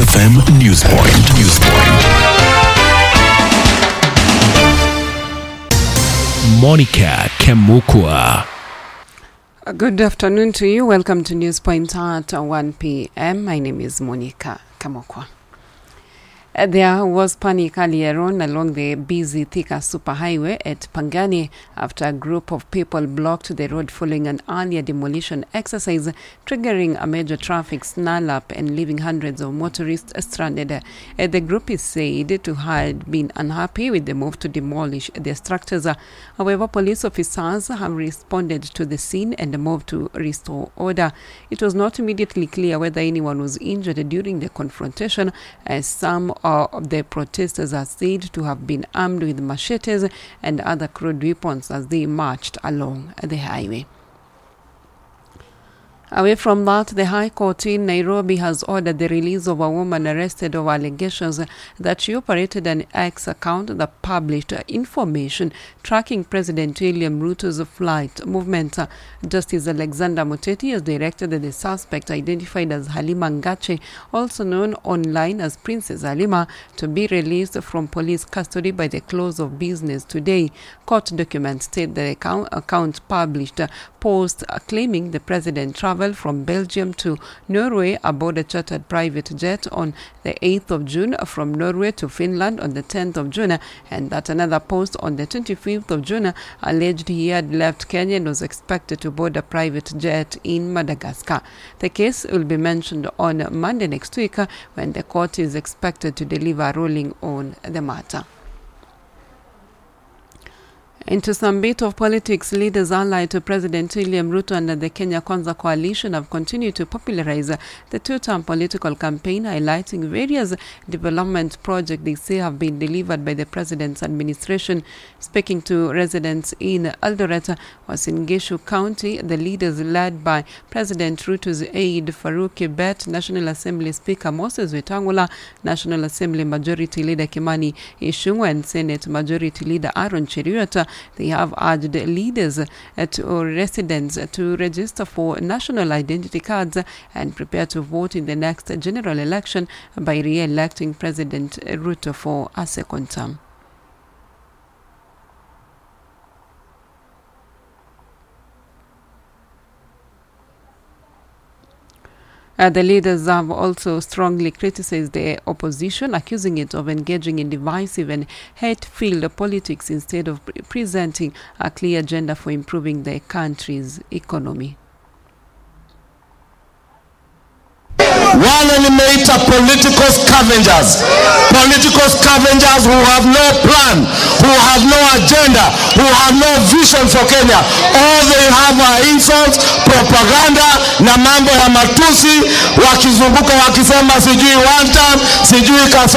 FM Newspoint. Monica Kemukwa. Good afternoon to you. Welcome to Newspoint at 1 p.m. My name is Monica Kemukwa. There was panic earlier on along the busy Thika superhighway at Pangani after a group of people blocked the road following an earlier demolition exercise, triggering a major traffic snarl-up and leaving hundreds of motorists stranded. The group is said to have been unhappy with the move to demolish the structures. However, police officers have responded to the scene and moved to restore order. It was not immediately clear whether anyone was injured during the confrontation, as some of the protesters are said to have been armed with machetes and other crude weapons as they marched along the highway. Away from that, the High Court in Nairobi has ordered the release of a woman arrested over allegations that she operated an X account that published information tracking President William Ruto's flight movement. Justice Alexander Muteti has directed the suspect, identified as Halima Ngache, also known online as Princess Halima, to be released from police custody by the close of business today. Court documents state the account published posts claiming the president traveled from Belgium to Norway aboard a chartered private jet on the 8th of June, from Norway to Finland on the 10th of June, and that another post on the 25th of June alleged he had left Kenya and was expected to board a private jet in Madagascar. The case will be mentioned on Monday next week, when the court is expected to deliver a ruling on the matter. Into some bit of politics, leaders allied to President William Ruto and the Kenya Kwanza coalition have continued to popularize the two-term political campaign, highlighting various development projects they say have been delivered by the president's administration. Speaking to residents in Eldoret, Uasin Gishu County, the leaders led by President Ruto's aide Farouk Kibet, National Assembly Speaker Moses Wetangula, National Assembly Majority Leader Kimani Ichung'wah, and Senate Majority Leader Aaron Cheruiyot, they have urged leaders or residents to register for national identity cards and prepare to vote in the next general election by re-electing President Ruto for a second term. The leaders have also strongly criticized the opposition, accusing it of engaging in divisive and hate-filled politics instead of presenting a clear agenda for improving the country's economy. Wale nimeita political scavengers who have no plan, who have no agenda, who have no vision for Kenya. All they have are insults, propaganda na mambo ya matusi, wakizunguka wakisema sijui one time, sijui